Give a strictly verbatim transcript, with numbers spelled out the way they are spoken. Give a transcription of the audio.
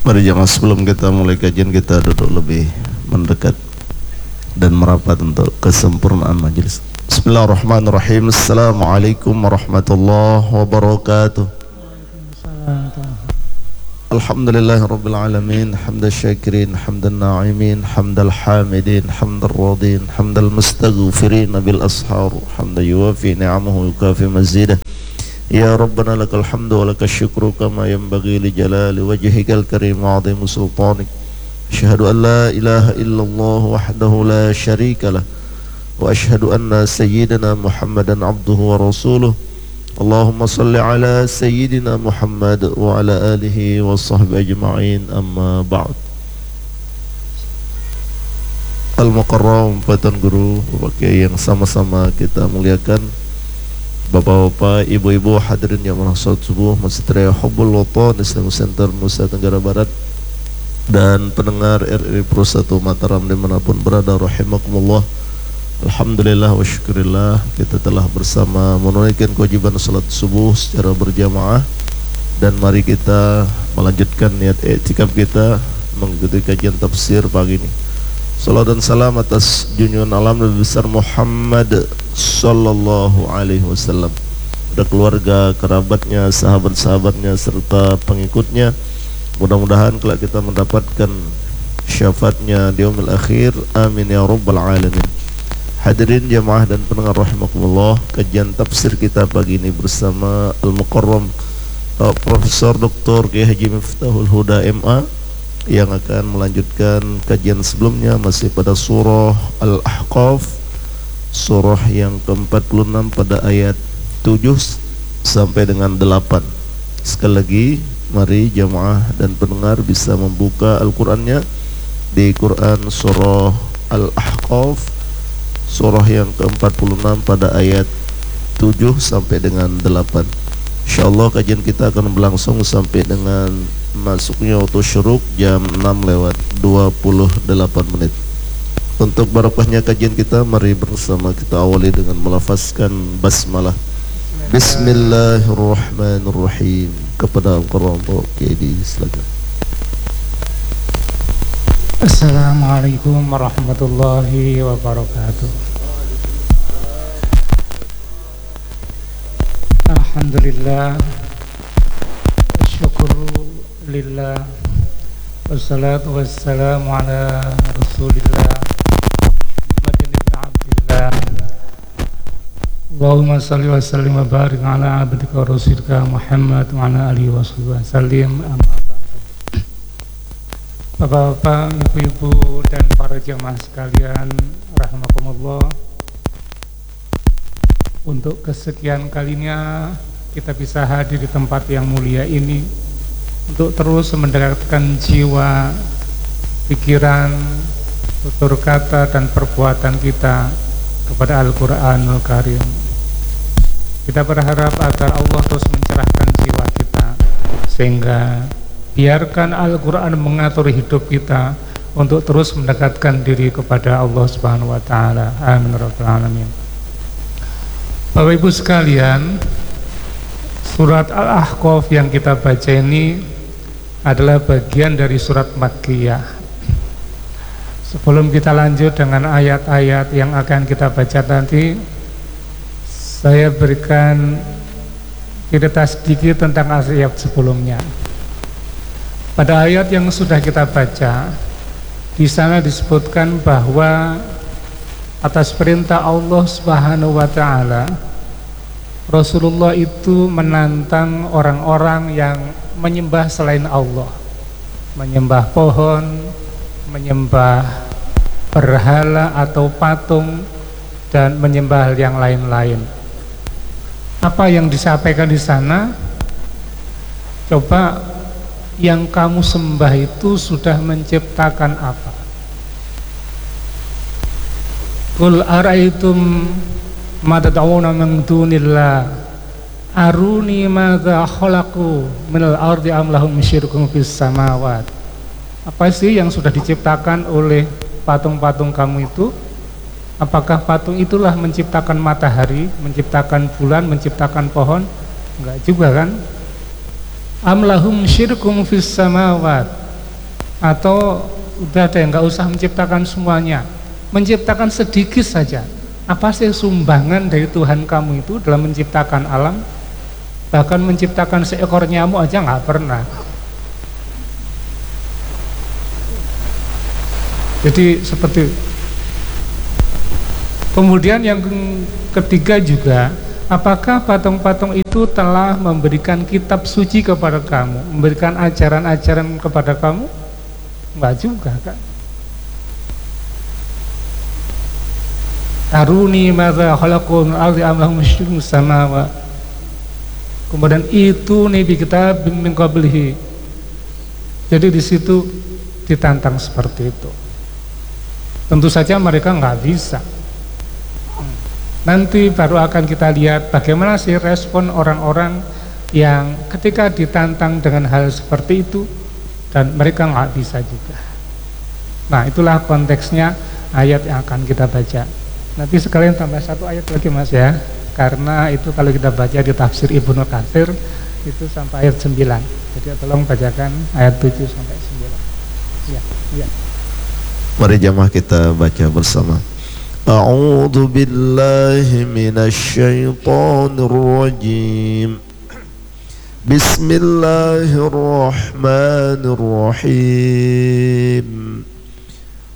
Mari jemaah, sebelum kita mulai kajian kita duduk lebih mendekat dan merapat untuk kesempurnaan majelis. Bismillahirrahmanirrahim. Assalamualaikum warahmatullahi wabarakatuh. Alhamdulillahirabbil alamin, hamdal syakirin, hamdan na'imin, hamdal hamidin, hamdal radin, hamdal mustaghfirin bil ashar, hamdan yuwafi ni'amahu yukafi mazidah. Ya Rabbana lakal hamdu wa lakal syukru kama yanbaghi li jalali wajhikal karim wa 'azimi sultanik. Asyhadu an la ilaha illallah wahdahu la syarika lah wa asyhadu anna sayyidina Muhammadan abduhu wa rasuluh. Allahumma salli ala sayyidina Muhammad wa ala alihi wa sahbihi ajma'in, amma ba'd. Al-Mukarram Patan Guru, Bapak Kiai yang sama-sama kita muliakan, Bapak-bapak, ibu-ibu hadirin yang merahmat subuh Masjid Raya Hubbul Watan Islamic Center Nusa Tenggara Barat, dan pendengar R R I Pro satu Mataram dimanapun berada, rahimakumullah. Alhamdulillah wa syukurillah, kita telah bersama menunaikan kewajiban salat subuh secara berjamaah, dan mari kita melanjutkan niat i'tikaf kita mengikuti kajian tafsir pagi ini. Salam dan salam atas junjungan alam Nabi besar Muhammad sallallahu alaihi wasallam, pada keluarga, kerabatnya, sahabat-sahabatnya serta pengikutnya. Mudah-mudahan kelak kita mendapatkan syafaatnya di yaumil akhir. Amin ya rabbal alamin. Hadirin jamaah dan pendengar rahimakumullah, kajian tafsir kita pagi ini bersama Al-Mukarram Profesor Doktor Kiai Haji Miftahul Huda M A yang akan melanjutkan kajian sebelumnya masih pada surah Al-Ahqaf, surah yang ke empat puluh enam pada ayat tujuh sampai dengan delapan. Sekali lagi, mari jamaah dan pendengar bisa membuka Al-Qur'annya di Quran surah Al-Ahqaf, surah yang ke empat puluh enam pada ayat tujuh sampai dengan delapan. Insyaallah kajian kita akan berlangsung sampai dengan masuknya waktu syuruk jam enam lewat dua puluh delapan menit. Untuk barokahnya kajian kita, mari bersama kita awali dengan melafazkan basmalah. Bismillahirrahmanirrahim. Kepada Al-Qur'an, jadi silakan. Assalamualaikum warahmatullahi wabarakatuh. Alhamdulillah, syukru lillah, wassalatu wassalamu ala rasulillah Muhammadin ibn Abdillah. Allahumma salli wa sallim wa barik ala abdika wa rasulika Muhammad wa ala alihi wa sahbihi sallim, amma ba'du. Bapak-bapak, ibu-ibu dan para jamaah sekalian rahimakumullah, untuk kesekian kalinya kita bisa hadir di tempat yang mulia ini untuk terus mendekatkan jiwa, pikiran, tutur kata dan perbuatan kita kepada Al-Qur'anul Karim. Kita berharap agar Allah terus mencerahkan jiwa kita, sehingga biarkan Al-Qur'an mengatur hidup kita untuk terus mendekatkan diri kepada Allah Subhanahu wa taala. Amin rabbal alamin. Bapak Ibu sekalian, surat Al-Ahqaf yang kita baca ini adalah bagian dari surat Makkiyah. Sebelum kita lanjut dengan ayat-ayat yang akan kita baca nanti, saya berikan cerita sedikit tentang ayat sebelumnya. Pada ayat yang sudah kita baca, di sana disebutkan bahwa atas perintah Allah Subhanahu wa taala, Rasulullah itu menantang orang-orang yang menyembah selain Allah, menyembah pohon, menyembah berhala atau patung, dan menyembah yang lain-lain. Apa yang disampaikan di sana? Coba, yang kamu sembah itu sudah menciptakan apa? Qul ara'aytum ma tad'una min dunillah aruni madza khalaqu minal ardi am lahum syirkun fis samawat. Apa sih yang sudah diciptakan oleh patung-patung kamu itu? Apakah patung itulah menciptakan matahari, menciptakan bulan, menciptakan pohon? Enggak juga kan? Am lahum syirkun fis samawat, Atau udah deh nggak usah menciptakan semuanya, menciptakan sedikit saja. Apa sih sumbangan dari Tuhan kamu itu dalam menciptakan alam? Bahkan menciptakan seekor nyamuk aja nggak pernah. Jadi seperti itu. Kemudian yang ketiga juga, apakah patung-patung itu telah memberikan kitab suci kepada kamu, memberikan ajaran-ajaran kepada kamu? Enggak juga kan. Aruni madza khalaqun ardi am lahum musyrikun samawa. Kemudian itu nabi kita min qablihi. Jadi di situ ditantang seperti itu. Tentu saja mereka nggak bisa. Nanti baru akan kita lihat bagaimana sih respon orang-orang yang ketika ditantang dengan hal seperti itu dan mereka nggak bisa juga. Nah, itulah konteksnya ayat yang akan kita baca. Nanti sekalian tambah satu ayat lagi Mas ya, karena itu kalau kita baca di tafsir Ibnu Katsir itu sampai ayat sembilan. Jadi tolong bacakan ayat tujuh sampai sembilan. Iya, iya. Mari jamaah kita baca bersama. A'udzu billahi minasy syaithanir rajim. Bismillahirrahmanirrahim.